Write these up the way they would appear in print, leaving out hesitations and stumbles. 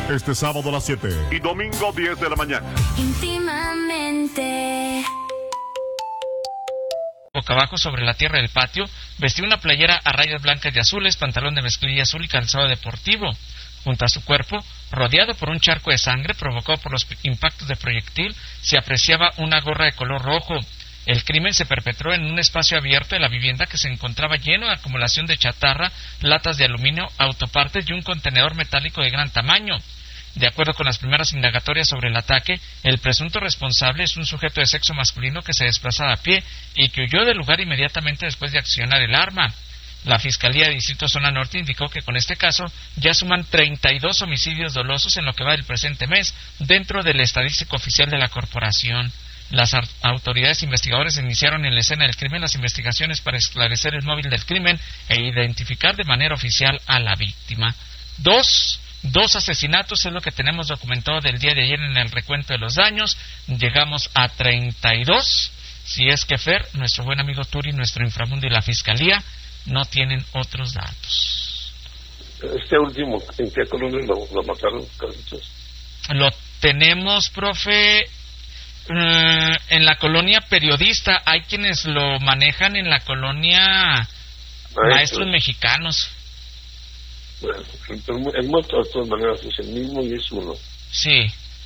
Este sábado a las 7 y domingo 10 de la mañana. Íntimamente. Boca abajo sobre la tierra del patio, vestía una playera a rayas blancas y azules, pantalón de mezclilla azul y calzado deportivo. Junto a su cuerpo, rodeado por un charco de sangre provocado por los impactos de proyectil, se apreciaba una gorra de color rojo. El crimen se perpetró en un espacio abierto de la vivienda que se encontraba lleno de acumulación de chatarra, latas de aluminio, autopartes y un contenedor metálico de gran tamaño. De acuerdo con las primeras indagatorias sobre el ataque, el presunto responsable es un sujeto de sexo masculino que se desplazaba a pie y que huyó del lugar inmediatamente después de accionar el arma. La Fiscalía de Distrito Zona Norte indicó que con este caso ya suman 32 homicidios dolosos en lo que va del presente mes dentro del estadístico oficial de la corporación. Las autoridades investigadoras iniciaron en la escena del crimen las investigaciones para esclarecer el móvil del crimen e identificar de manera oficial a la víctima. Dos asesinatos es lo que tenemos documentado del día de ayer en el recuento de los daños. Llegamos a 32. Si es que Fer, nuestro buen amigo Turi, nuestro inframundo y la Fiscalía no tienen otros datos. Este último, ¿en qué colonia lo mataron, Carlitos? Lo tenemos, profe, en la colonia Periodista. Hay quienes lo manejan en la colonia Maestros Mexicanos. Bueno, el muerto de todas maneras es el mismo y es uno. Sí.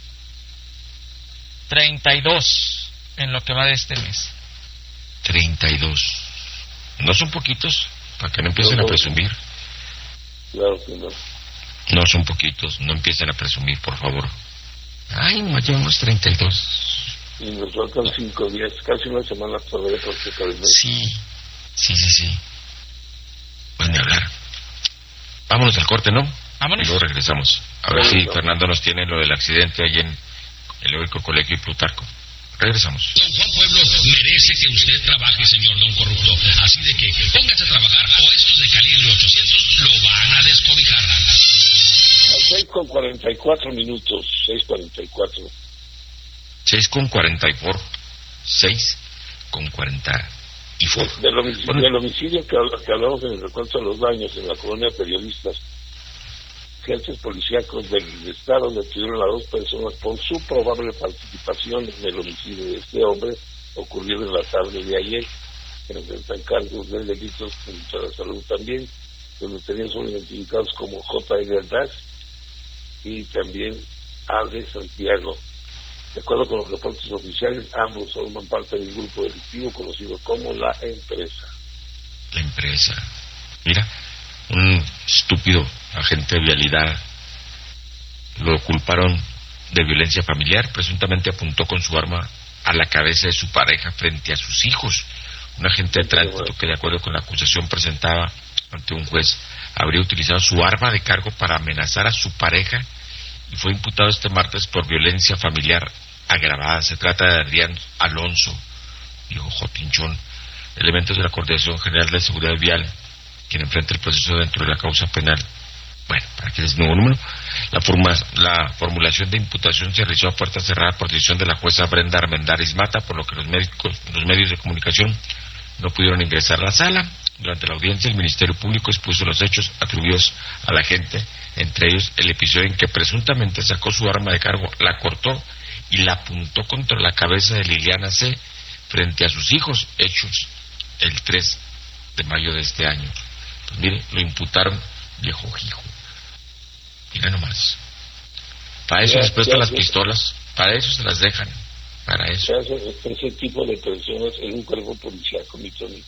32 en lo que va de este mes. 32. No son poquitos, para que no empiecen a presumir. Claro que no. No son poquitos, no empiecen a presumir, por favor. Ay, no llevamos 32. Y nos faltan 5 días, casi una semana todavía por cerca del mes. Sí. Pueden hablar. Vámonos al corte, ¿no? Vámonos. Y luego regresamos. A ver si Fernando nos tiene lo del accidente ahí en el Heroico Colegio y Plutarco. Regresamos. Don Juan Pueblo merece que usted trabaje, señor don corrupto. Así de que póngase a trabajar o estos de calibre 800 lo van a descobijar. 6:44 minutos, 6:44. 6:44. 6:44. Del homicidio que hablamos en el recuento de los daños en la colonia Periodistas, agentes policíacos del estado detuvieron a 2 personas por su probable participación en el homicidio de este hombre ocurrido en la tarde de ayer. Enfrentan cargos de delitos contra la salud también. Los detenidos son identificados como J. Edgar y también Ade Santiago. De acuerdo con los reportes oficiales, ambos forman parte del grupo delictivo conocido como La Empresa. La Empresa. Mira, un estúpido agente de vialidad lo culparon de violencia familiar. Presuntamente apuntó con su arma a la cabeza de su pareja frente a sus hijos. Un agente de tránsito que, de acuerdo con la acusación presentada ante un juez, habría utilizado su arma de cargo para amenazar a su pareja y fue imputado este martes por violencia familiar agravada. Se trata de Adrián Alonso, dijo Jotinchón, elementos de la Coordinación General de Seguridad Vial, quien enfrenta el proceso dentro de la causa penal. Bueno, para que es nuevo número, la formulación de imputación se realizó a puerta cerrada por decisión de la jueza Brenda Armendáriz Mata, por lo que los medios de comunicación no pudieron ingresar a la sala. Durante la audiencia, el Ministerio Público expuso los hechos atribuidos a la agente, entre ellos el episodio en que presuntamente sacó su arma de cargo, la cortó y la apuntó contra la cabeza de Liliana C. frente a sus hijos, hechos el 3 de mayo de este año. Pues mire, lo imputaron, viejo hijo. Mira nomás. Para eso les prestan las pistolas, para eso se las dejan, para eso. Se hace ese tipo de personas en un cuerpo policiaco, mi Tony.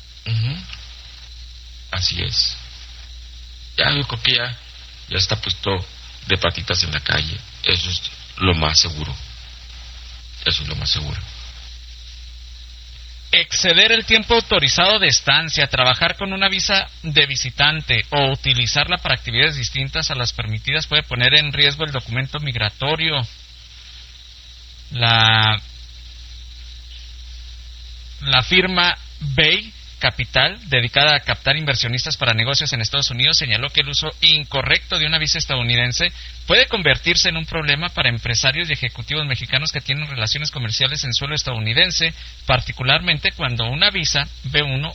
Así es. Ya yo creo que ya está puesto de patitas en la calle. Eso es lo más seguro. Eso es lo más seguro. Exceder el tiempo autorizado de estancia, trabajar con una visa de visitante o utilizarla para actividades distintas a las permitidas puede poner en riesgo el documento migratorio. La firma Bay Capital, dedicada a captar inversionistas para negocios en Estados Unidos, señaló que el uso incorrecto de una visa estadounidense puede convertirse en un problema para empresarios y ejecutivos mexicanos que tienen relaciones comerciales en suelo estadounidense, particularmente cuando una visa B1